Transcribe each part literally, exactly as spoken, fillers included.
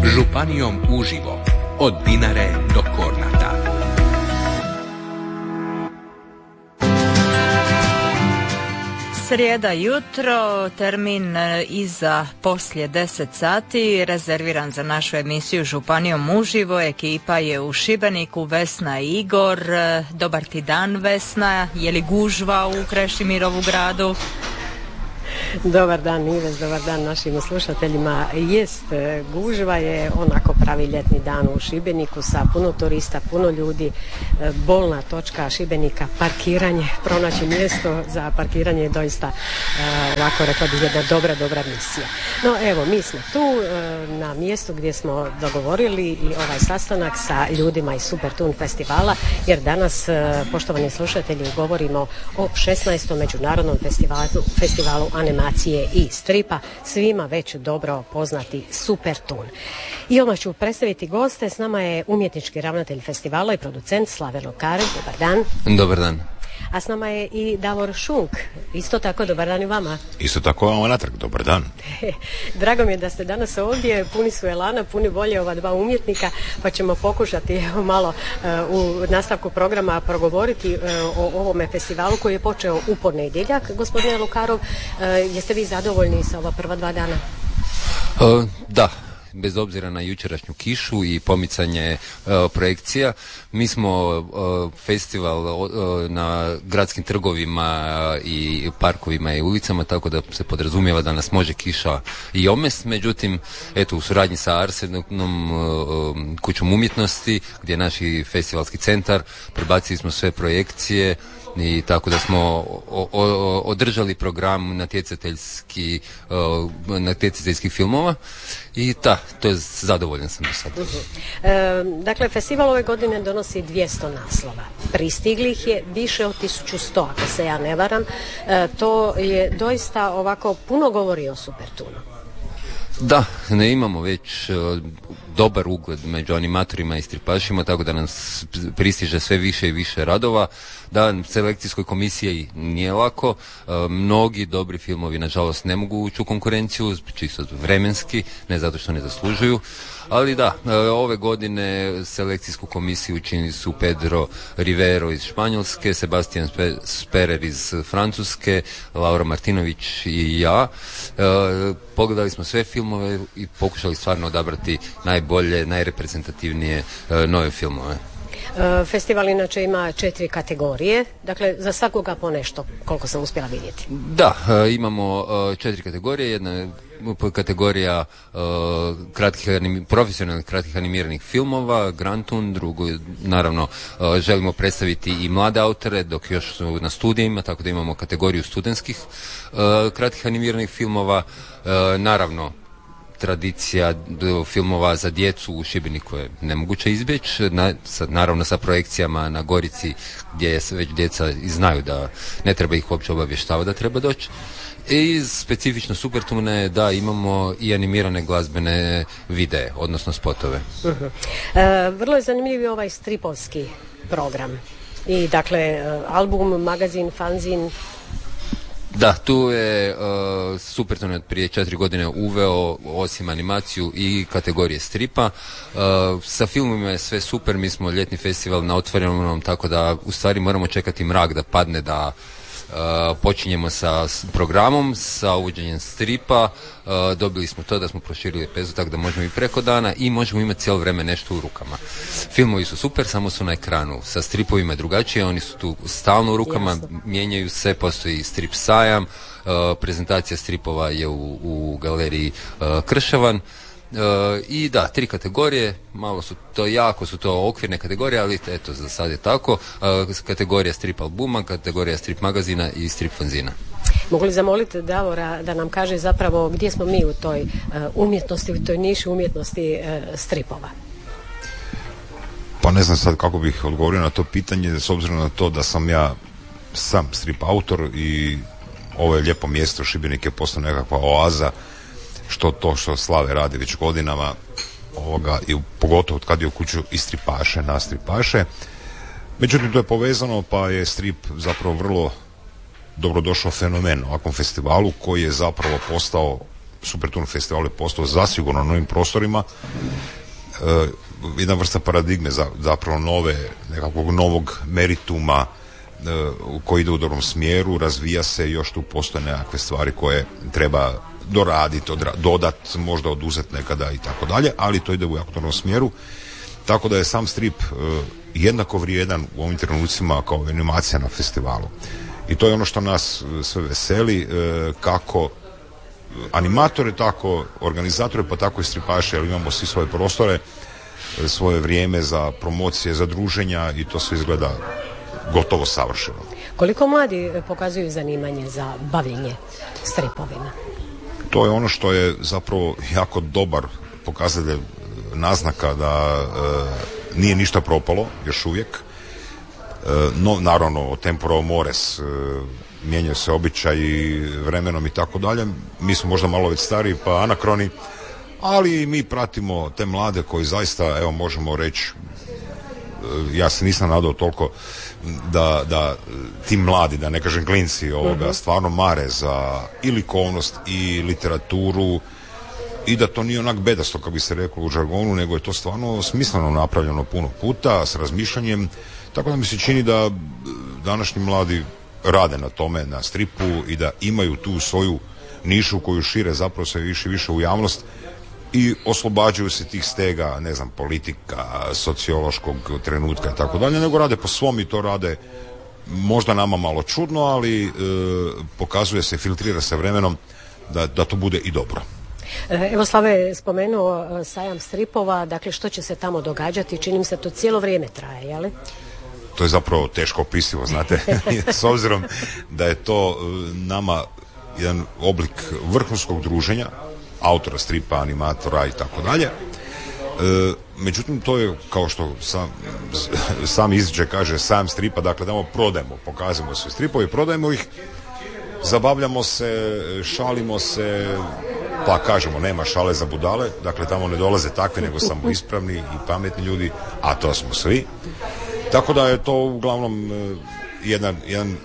Županijom uživo, od Dinare do Kornata. Srijeda jutro, termin iza poslije deset sati, rezerviran za našu emisiju Županijom uživo. Ekipa je u Šibeniku, Vesna i Igor. Dobar ti dan, Vesna. Je li gužva u Krešimirovu gradu? Dobar dan, Ives, dobar dan našim slušateljima. Jest, gužva je onako pravi ljetni dan u Šibeniku sa puno turista, puno ljudi. Bolna točka Šibenika, parkiranje, pronaći mjesto za parkiranje je doista, ovako rekla bih, jedna dobra, dobra misija. No evo, mi smo tu na mjestu gdje smo dogovorili i ovaj sastanak sa ljudima iz Supertun festivala, jer danas, poštovani slušatelji, govorimo o šesnaestom međunarodnom festivalu, festivalu animacije i stripa, svima već dobro poznati Supertun. I odmah ću predstaviti goste. S nama je umjetnički ravnatelj festivala i producent Slave Lokarev. Dobar dan. Dobar dan. A s nama je i Davor Šunk. Isto tako, dobar dan i vama. Isto tako vama natrag, dobar dan. Drago mi je da ste danas ovdje, puni su elana, puni volje ova dva umjetnika, pa ćemo pokušati evo, malo uh, u nastavku programa progovoriti uh, o ovome festivalu koji je počeo u ponedjeljak. Gospodine Lukarov, uh, jeste vi zadovoljni sa ova prva dva dana? Uh, da. Bez obzira na jučerašnju kišu i pomicanje uh, projekcija, mi smo uh, festival uh, na gradskim trgovima uh, i parkovima i ulicama, tako da se podrazumijeva da nas može kiša i omest. Međutim, eto, u suradnji sa Arsenom, uh, kućom umjetnosti, gdje je naš festivalski centar, prebacili smo sve projekcije i tako da smo o, o, održali program natjecateljski, uh, natjecateljskih filmova i da, to je, zadovoljan sam do sada. Uh-huh. E, dakle, festival ove godine donosi dvjesto naslova. Pristiglih je više od tisuću sto, ako se ja ne varam. E, to je doista ovako puno govori o Supertunu. Da, ne imamo već uh, dobar ugled među animatorima i stripašima, tako da nas pristiže sve više i više radova. Da, selekcijskoj komisiji nije lako, uh, mnogi dobri filmovi nažalost ne mogu ući u konkurenciju, čisto vremenski, ne zato što ne zaslužuju. Ali da, ove godine selekcijsku komisiju učinili su Pedro Rivero iz Španjolske, Sebastian Sperer iz Francuske, Laura Martinović i ja. E, pogledali smo sve filmove i pokušali stvarno odabrati najbolje, najreprezentativnije e, nove filmove. Festival inače ima četiri kategorije, dakle za svakoga po nešto, koliko sam uspjela vidjeti. Da, imamo četiri kategorije. Jedna je kategorija kratkih, profesionalnih kratkih animiranih filmova, Grantun. Drugo, naravno, želimo predstaviti i mlade autore dok još su na studijima, tako da imamo kategoriju studentskih kratkih animiranih filmova. Naravno, tradicija filmova za djecu u Šibeniku je nemoguće izbjeći, na, sa, naravno sa projekcijama na Gorici gdje već djeca i znaju da ne treba ih uopće obavještavati da treba doći. I specifično Supertuna je da imamo i animirane glazbene videe, odnosno spotove. Uh-huh. E, vrlo je zanimljiv ovaj stripovski program. I dakle, album, magazin, fanzin. Da, tu je uh, Supertun od prije četiri godine uveo osim animaciju i kategorije stripa. Uh, sa filmima je sve super, mi smo ljetni festival na otvorenom, tako da u stvari moramo čekati mrak da padne da Uh, počinjemo sa programom, sa uvođenjem stripa. Uh, dobili smo to da smo proširili lepezu tako da možemo i preko dana i možemo imati cijelo vrijeme nešto u rukama. Filmovi su super, samo su na ekranu. Sa stripovima je drugačije, oni su tu stalno u rukama, Jasno. Mijenjaju se, postoji strip sajam, uh, prezentacija stripova je u, u galeriji uh, Krševan. Uh, i da, tri kategorije, malo su to, jako su to okvirne kategorije, ali eto, za sad je tako. Uh, kategorija strip albuma, kategorija strip magazina i strip fanzina. Mogu li zamoliti Davora da nam kaže zapravo gdje smo mi u toj uh, umjetnosti, u toj niši umjetnosti uh, stripova? Pa ne znam sad kako bih odgovorio na to pitanje, s obzirom na to da sam ja sam strip autor i ovo je lijepo mjesto, Šibenik je postao nekakva oaza, što to što Slave radi već godinama, ovoga, i pogotovo kad je u kuću i stripaše, na stripaše. Međutim, to je povezano, pa je strip zapravo vrlo dobrodošao fenomen u ovakvom festivalu koji je zapravo postao Supertun festival je postao zasigurno na novim prostorima e, jedna vrsta paradigme za, zapravo nove, nekakvog novog merituma e, koji ide u dobrom smjeru, razvija se, još tu postoje nekakve stvari koje treba doraditi, dodat, možda oduzeti nekada i tako dalje, ali to ide u jako dobrom smjeru, tako da je sam strip e, jednako vrijedan u ovim trenucima kao animacija na festivalu. I to je ono što nas sve veseli, e, kako animatore, tako organizatore, pa tako i stripaše, jer imamo svi svoje prostore, svoje vrijeme za promocije, za druženja i to sve izgleda gotovo savršeno. Koliko mladi pokazuju zanimanje za bavljenje stripovima? To je ono što je zapravo jako dobar pokazatelj, naznaka da e, nije ništa propalo još uvijek. E, no, naravno, o tempora mores, e, mijenjaju se običaji vremenom i tako dalje. Mi smo možda malo već stariji pa anakroni, ali mi pratimo te mlade koji zaista, evo možemo reći, ja se nisam nadao toliko da, da ti mladi, da ne kažem klinci ovoga, stvarno mare za i likovnost i literaturu i da to nije onak bedasto, kako bi se reklo u žargonu, nego je to stvarno smisleno napravljeno puno puta, s razmišljanjem, tako da mi se čini da današnji mladi rade na tome, na stripu i da imaju tu svoju nišu koju šire zapravo sve više i više u javnost i oslobađaju se tih stega, ne znam, politika, sociološkog trenutka i tako dalje, nego rade po svom i to rade možda nama malo čudno, ali e, pokazuje se, filtrira se vremenom da, da to bude i dobro. Evo, Slave je spomenuo sajam stripova, dakle što će se tamo događati, čini mi se to cijelo vrijeme traje, jel? To je zapravo teško opisivo, znate, s obzirom da je to nama jedan oblik vrhunskog druženja, autora stripa, animatora i tako dalje. Međutim, to je, kao što sam, sam izričaj kaže, sam stripa, dakle tamo prodajemo, pokazujemo sve stripovi, prodajemo ih, zabavljamo se, šalimo se, pa kažemo, nema šale za budale, dakle tamo ne dolaze takvi, nego samo ispravni i pametni ljudi, a to smo svi. Tako da je to uglavnom jedan, jedan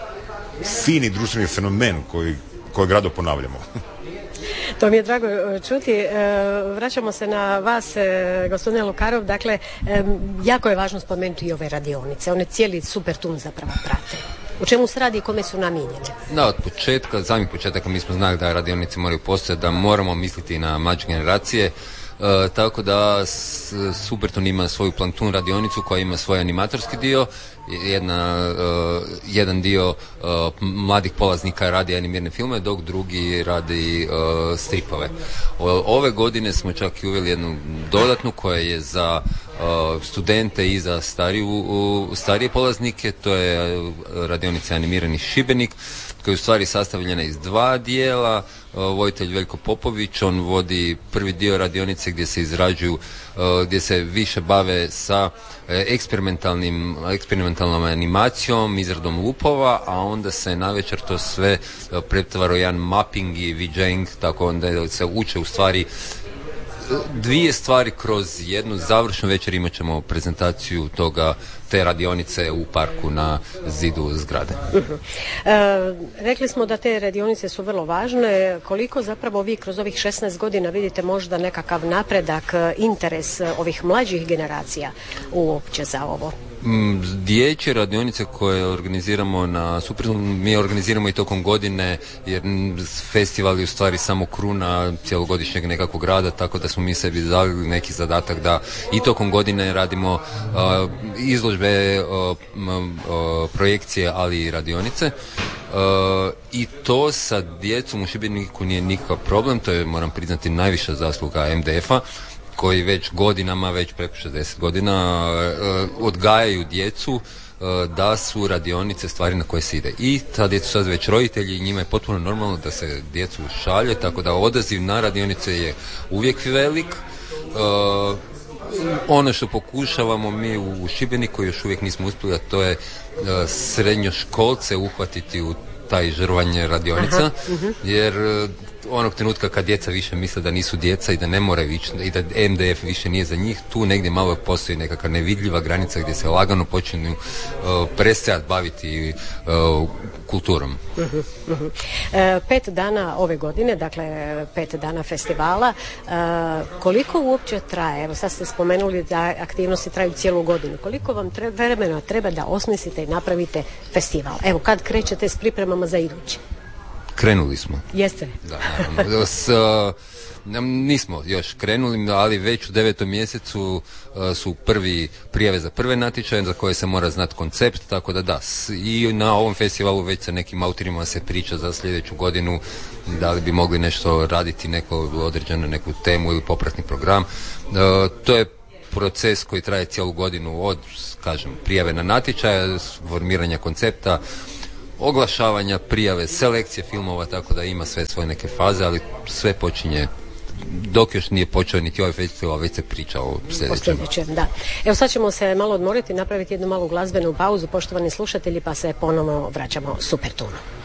fini društveni fenomen koji, kojeg rado ponavljamo. To mi je drago čuti. Vraćamo se na vas, gospodine Lukarov. Dakle, jako je važno spomenuti i ove radionice. One cijeli Supertun zapravo prate. U čemu se radi i kome su namijenjene? Da, od početka, samih početaka mi smo znali da radionice moraju postojati, da moramo misliti na mlađe generacije. E, tako da Supertun ima svoju Plankton radionicu koja ima svoj animatorski dio, jedna, uh, jedan dio uh, mladih polaznika radi animirane filme, dok drugi radi uh, stripove. O, ove godine smo čak i uveli jednu dodatnu koja je za uh, studente i za stariju, uh, starije polaznike, to je uh, radionica Animirani Šibenik, koja je u stvari sastavljena iz dva dijela. Voditelj Veljko Popović, on vodi prvi dio radionice gdje se izrađuju, gdje se više bave sa eksperimentalnim, eksperimentalnom animacijom, izradom lupova, a onda se navečer to sve pretvara u jedan mapping i VJing, tako onda se uče u stvari dvije stvari kroz jednu završnu večer. Imat ćemo prezentaciju toga, te radionice u parku na zidu zgrade. Uh-huh. E, rekli smo da te radionice su vrlo važne. Koliko zapravo vi kroz ovih šesnaest godina vidite možda nekakav napredak, interes ovih mlađih generacija uopće za ovo? Dječje radionice koje organiziramo na Supertunu, mi organiziramo i tokom godine, jer festival je u stvari samo kruna cijelogodišnjeg nekakvog rada, tako da smo mi sebi dali neki zadatak da i tokom godine radimo uh, izložbe, uh, uh, projekcije, ali i radionice. Uh, I to sa djecom u Šibeniku nije nikakav problem, to je, moram priznati, najviša zasluga em de efa, koji već godinama, već preko šezdeset godina uh, odgajaju djecu uh, da su radionice stvari na koje se ide. I ta djeca su sad već roditelji i njima je potpuno normalno da se djecu šalje, tako da odaziv na radionice je uvijek velik. Uh, ono što pokušavamo mi u Šibeniku, još uvijek nismo uspjeli, a to je uh, srednjoškolce uhvatiti u taj žrvanje radionica, aha, uh-huh. jer onog trenutka kad djeca više misle da nisu djeca i da ne moraju ići i da M D F više nije za njih, tu negdje malo postoji nekakva nevidljiva granica gdje se lagano počinju uh, prestajati baviti uh, kulturom. Uh-huh, uh-huh. E, pet dana ove godine, dakle pet dana festivala, e, koliko uopće traje? Evo sad ste spomenuli da aktivnosti traju cijelu godinu. Koliko vam treba, vremena treba da osmislite i napravite festival? Evo, kad krećete s pripremama za idući? Krenuli smo. Jeste? Da, naravno. S, uh, nismo još krenuli, ali već u devetom mjesecu uh, su prvi prijave za prve natječaje za koje se mora znati koncept, tako da da. S, I na ovom festivalu već sa nekim autorima se priča za sljedeću godinu da li bi mogli nešto raditi, neko određenu neku temu ili popratni program. Uh, to je proces koji traje cijelu godinu od, kažem, prijave na natječaje, formiranja koncepta, oglašavanja, prijave, selekcije filmova, tako da ima sve svoje neke faze, ali sve počinje dok još nije počeo niti ovaj festival, već se priča o sljedećem. O sljedećem, da. Evo sad ćemo se malo odmoriti, napraviti jednu malu glazbenu pauzu, poštovani slušatelji, pa se ponovno vraćamo Super Tunu.